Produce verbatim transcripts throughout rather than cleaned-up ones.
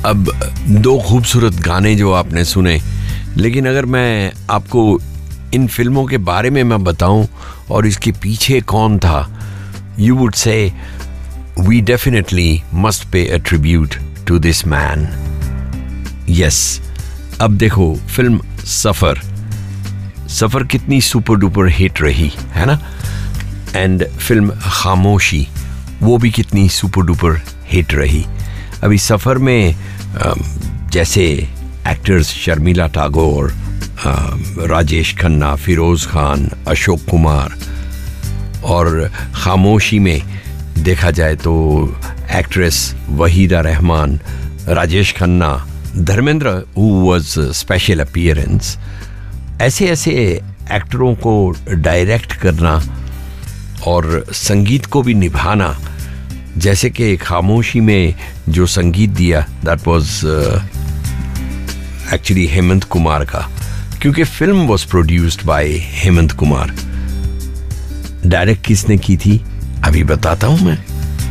अब दो खूबसूरत गाने जो आपने सुने, लेकिन अगर मैं आपको इन फिल्मों के बारे में मैं बताऊं और इसके पीछे कौन था, you would say we definitely must pay a tribute to this man. Yes, अब देखो फिल्म सफर सफर कितनी सुपर डुपर हिट रही है ना, एंड फिल्म खामोशी वो भी कितनी सुपर डुपर हिट रही. अभी सफर में जैसे एक्टर्स शर्मिला टैगोर, राजेश खन्ना, फिरोज खान, अशोक कुमार, और खामोशी में देखा जाए तो actress Waheeda Rehman, Rajesh Khanna, Dharmendra who was special appearance. ऐसे ऐसे एक्टरों को डायरेक्ट करना और संगीत को भी निभाना, जैसे कि खामोशी में जो संगीत दिया that was actually Hemant Kumar का, क्योंकि film was produced by Hemant Kumar. Direct किसने की थी अभी बताता हूं मैं.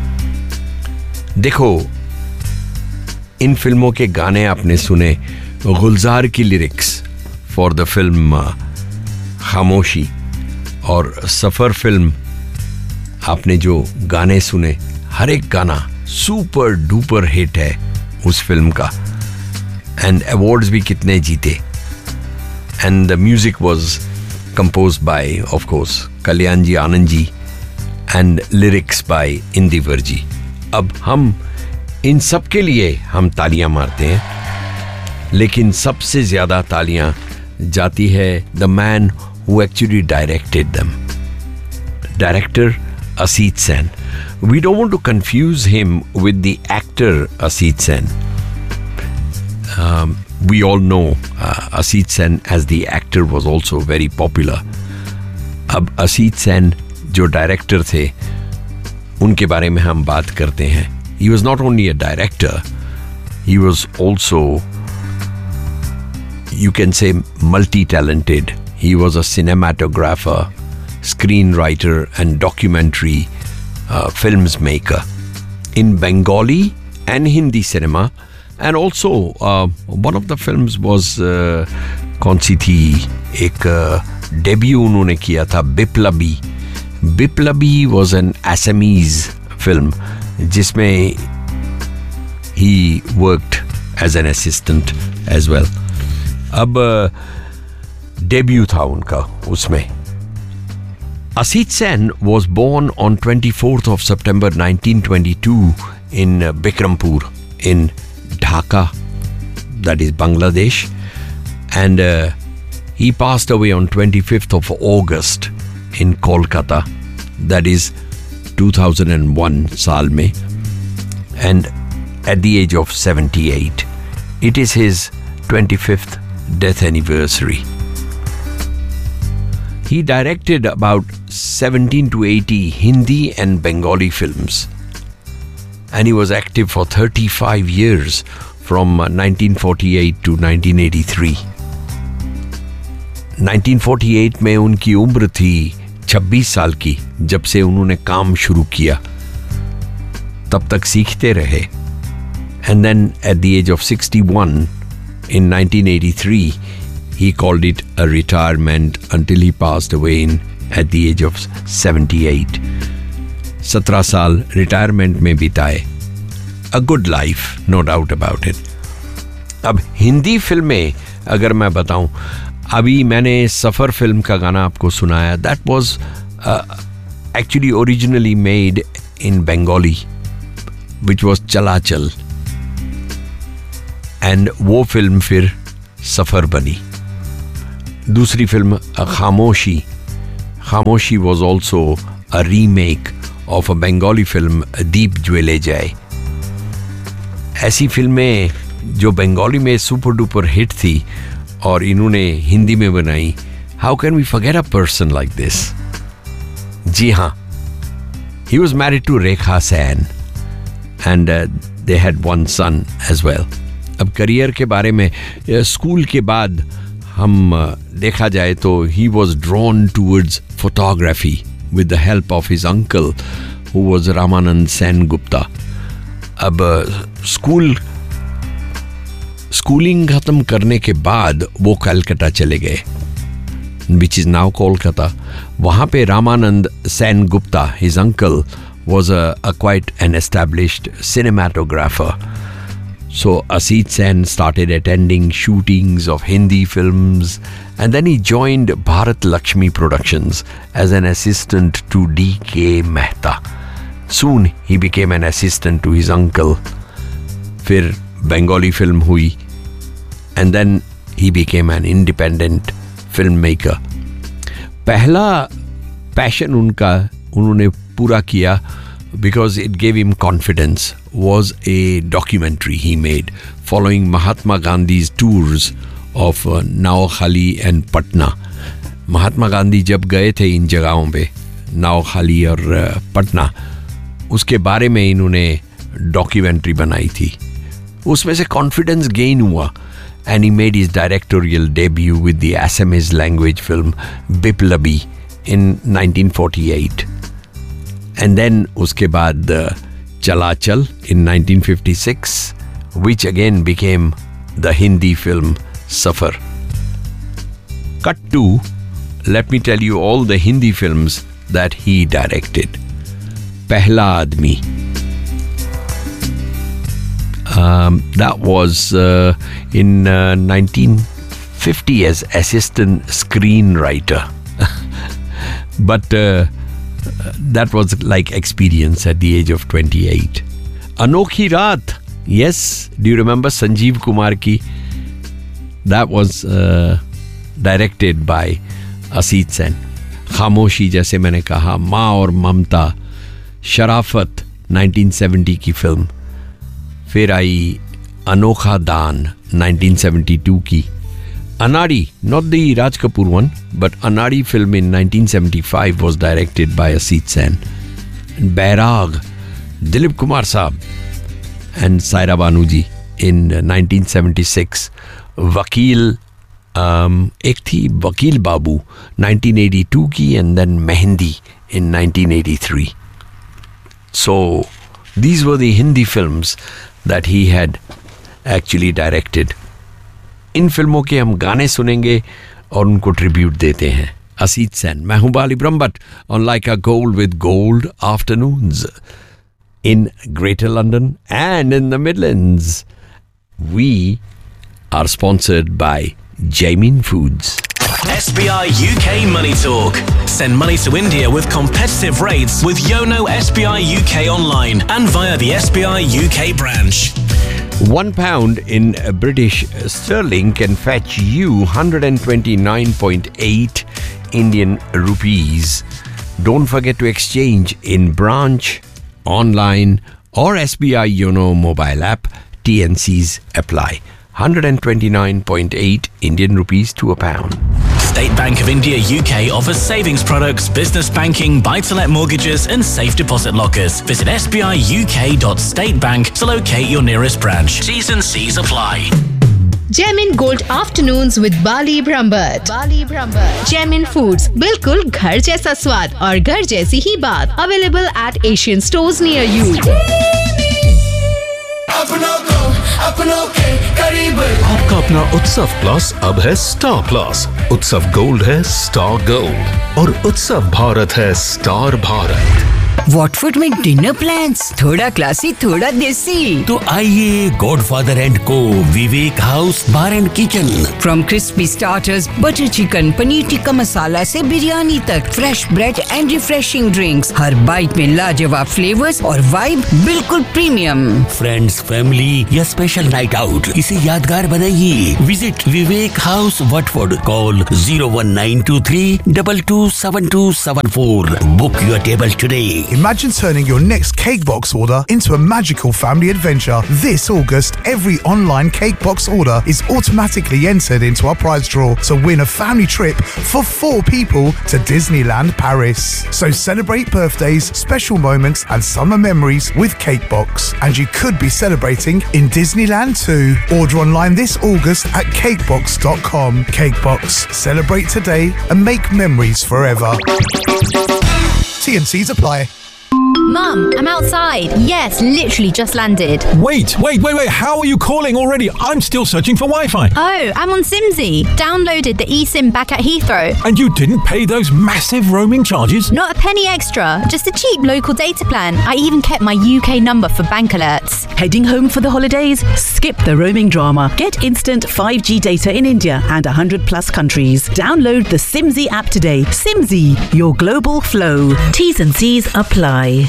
देखो इन फिल्मों के गाने आपने सुने, गुलजार की लिरिक्स फॉर द फिल्म खामोशी, और सफर फिल्म आपने जो गाने सुने, हर एक गाना सुपर डुपर हिट है उस फिल्म का, एंड अवार्ड्स भी कितने जीते. And the music was composed bye of course Kalyan ji Anand ji, and lyrics by Indeevar जी. अब हम इन सब के लिए हम तालियां मारते हैं, लेकिन सबसे ज्यादा तालियां जाती है the man who actually directed them, director Asit Sen. We don't want to confuse him with the actor Asit Sen. Um, we all know uh, Asit Sen as the actor was also very popular. अब Asit Sen जो director थे उनके बारे में हम बात करते हैं. He was not only a director, he was also, you can say, multi-talented. He was a cinematographer, screenwriter and documentary uh, films maker in Bengali and Hindi cinema, and also uh, one of the films was uh, कौन सी थी, एक debut उन्होंने किया था, बिप्लबी. बिप्लबी was an Assamese film जिसमें he worked as an assistant as well. अब debut uh, था उनका उसमें. Asit Sen was born on twenty-fourth of September nineteen twenty-two in Bikrampur in Dhaka, that is Bangladesh, and uh, he passed away on twenty-fifth of August in Kolkata, that is two thousand one saal mein, and at the age of seventy-eight. It is his twenty-fifth death anniversary. He directed about seventeen to eighty Hindi and Bengali films, and he was active for thirty-five years from nineteen forty-eight to nineteen eighty-three. nineteen forty-eight में उनकी उम्र थी छब्बीस साल की जब से उन्होंने काम शुरू किया. तब तक सीखते रहे, and then at the age of sixty-one in nineteen eighty-three he called it a retirement until he passed away in at the age of seventy-eight. सत्रह साल रिटायरमेंट में बिताए. A good life, no doubt about it. अब हिंदी फिल्में अगर मैं बताऊं, अभी मैंने सफर फिल्म का गाना आपको सुनाया. That was uh, actually originally made in Bengali, which was चला चल, and वो फिल्म फिर सफर बनी. दूसरी फिल्म खामोशी. खामोशी was also a remake of a Bengali film दीप ज्वेले जाए. ऐसी फिल्में जो बंगाली में सुपर डुपर हिट थी और इन्होंने हिंदी में बनाई. How can we forget a person like this? जी हाँ, he was married to Rekha Sen and uh, they had one son as well. अब करियर के बारे में, स्कूल के बाद हम देखा जाए तो he was drawn towards photography with the help of his uncle who was Ramanand Sen Gupta. अब स्कूल स्कूलिंग खत्म करने के बाद वो कलकत्ता चले गए, which is now Kolkata. वहाँ पे Ramanand Sen Gupta, his uncle, was a, a quite an established cinematographer. So Asit Sen started attending shootings of Hindi films, and then he joined Bharat Lakshmi Productions as an assistant to D K Mehta. Soon he became an assistant to his uncle. फिर Bengali film हुई, and then he became an independent filmmaker. पहला passion उनका उन्होंने पूरा किया because it gave him confidence was a documentary he made following Mahatma Gandhi's tours of uh, Naokhali and Patna. Mahatma Gandhi जब गए थे इन जगहों पे, नाओखाली और पटना, उसके बारे में इन्होंने डॉक्यूमेंट्री बनाई थी. उसमें से कॉन्फिडेंस गेन हुआ and he made his directorial debut with the Assamese language film Biplabi in nineteen forty-eight. And then uske baad uh, Chala Chal in nineteen fifty-six, which again became the Hindi film Safar. Cut to, let me tell you all the Hindi films that he directed. Pehla Aadmi. Um, that was uh, in uh, nineteen fifty as assistant screenwriter. But uh, that was like experience at the age of twenty-eight. Anokhi Raat. Yes, do you remember Sanjeev Kumar ki? That was uh, directed by Asit Sen. Khamoshi जैसे मैंने कहा, माँ और ममता, शराफत nineteen seventy की film. फिर आई अनोखा दान nineteen seventy-two की. Anadi, not the Raj Kapoor one, but Anadi film in nineteen seventy-five was directed by Asit Sen. And Bairag, Dilip Kumar Saab and Saira Banu ji in nineteen seventy-six. Vakil, um, एक थी वकील बाबू nineteen eighty-two की, and then Mehendi in nineteen eighty-three. So these were the Hindi films that he had actually directed. इन फिल्मों के हम गाने सुनेंगे और उनको ट्रिब्यूट देते हैं. असीत सेन. मैं हूं बाली Brahmbhatt on Like a Gold with Gold Afternoons in Greater London and in the Midlands. We are sponsored by Jamin Foods. S B I U K Money Talk. Send money to India with competitive rates with Yono S B I U K online and via the S B I U K branch. One pound in British sterling can fetch you one hundred twenty-nine point eight Indian rupees. Don't forget to exchange in branch, online or S B I Yono mobile app. T N Cs apply. one hundred twenty-nine point eight Indian rupees to a pound. State Bank of India U K offers savings products, business banking, buy-to-let mortgages and safe deposit lockers. Visit s b i u k dot state bank to locate your nearest branch. T's and C's apply. Jamin Gold Afternoons with Bali Brahmbhatt. Bali Brahmbhatt. Jamin Foods, बिल्कुल घर जैसा स्वाद और घर जैसी ही बात. Available at Asian stores near you. आपका अपना उत्सव प्लस अब है स्टार प्लस. उत्सव गोल्ड है स्टार गोल्ड और उत्सव भारत है स्टार भारत. वॉटफोर्ड में डिनर प्लान्स, थोड़ा क्लासी थोड़ा देसी. तो आइए गॉडफादर एंड को विवेक house bar and kitchen. From crispy starters, butter chicken, paneer tikka masala से बिरयानी तक, fresh bread and refreshing drinks. Her bite में लाजवाब फ्लेवर्स और वाइब बिल्कुल प्रीमियम. फ्रेंड्स, फैमिली या स्पेशल नाइट आउट, इसे यादगार बनाइए. Visit Vivek house Watford. Call zero one nine two three two two seven two seven four. Book your table today. Imagine turning your next cake box order into a magical family adventure. This August, every online cake box order is automatically entered into our prize draw to win a family trip for four people to Disneyland Paris. So celebrate birthdays, special moments and summer memories with Cakebox. And you could be celebrating in Disneyland too. Order online this August at cakebox dot com. Cakebox. Celebrate today and make memories forever. T and C's apply. Mum, I'm outside. Yes, literally just landed. Wait, wait, wait, wait. How are you calling already? I'm still searching for Wi-Fi. Oh, I'm on Simsy. Downloaded the eSIM back at Heathrow. And you didn't pay those massive roaming charges? Not a penny extra. Just a cheap local data plan. I even kept my U K number for bank alerts. Heading home for the holidays? Skip the roaming drama. Get instant five G data in India and one hundred plus countries. Download the Simsy app today. Simsy, your global flow. T's and C's apply.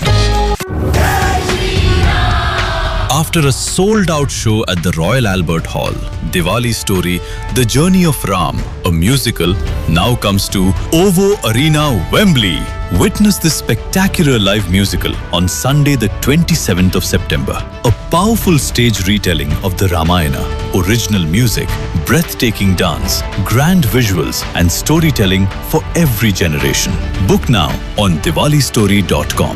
After a sold-out show at the Royal Albert Hall, Diwali Story, The Journey of Ram, a musical, now comes to OVO Arena, Wembley. Witness this spectacular live musical on Sunday the twenty-seventh of September. A powerful stage retelling of the Ramayana, original music, breathtaking dance, grand visuals and storytelling for every generation. Book now on diwali story dot com.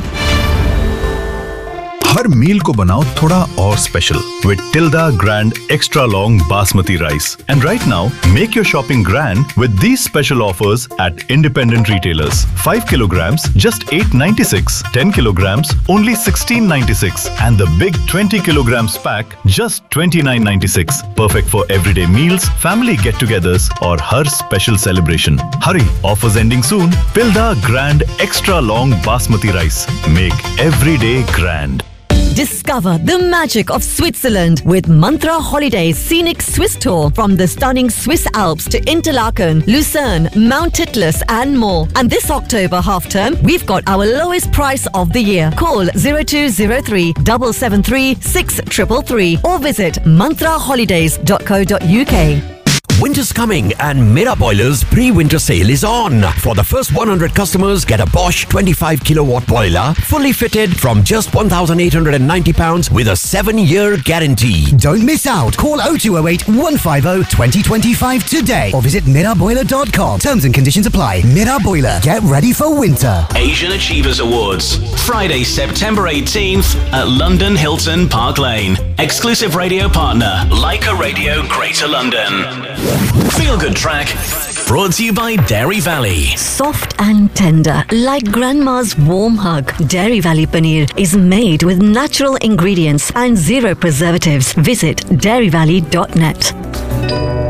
हर मील को बनाओ थोड़ा और special with Tilda Grand Extra Long Basmati Rice. And right now, make your shopping grand with these special offers at independent retailers. five kilograms, just eight ninety-six. ten kilograms, only sixteen ninety-six. And the big twenty kilograms pack, just twenty-nine ninety-six. Perfect for everyday meals, family get-togethers, or her special celebration. Hurry, offers ending soon. Tilda Grand Extra Long Basmati Rice. Make every day grand. Discover the magic of Switzerland with Mantra Holidays Scenic Swiss Tour from the stunning Swiss Alps to Interlaken, Lucerne, Mount Titlis and more. And this October half term, we've got our lowest price of the year. Call zero two zero three, seven seven three, six three three or visit mantra holidays dot co dot uk. Winter's coming and Mera Boiler's pre-winter sale is on. For the first one hundred customers, get a Bosch twenty-five kilowatt boiler, fully fitted from just one thousand eight hundred ninety pounds with a seven year guarantee. Don't miss out. Call oh two oh eight, one five oh, two oh two five today or visit mera boiler dot com. Terms and conditions apply. Mera Boiler. Get ready for winter. Asian Achievers Awards, Friday, September eighteenth at London Hilton Park Lane. Exclusive radio partner, Leica Radio Greater London. Feel Good Track, brought to you by Dairy Valley. Soft and tender, like grandma's warm hug. Dairy Valley Paneer is made with natural ingredients and zero preservatives. Visit dairy valley dot net.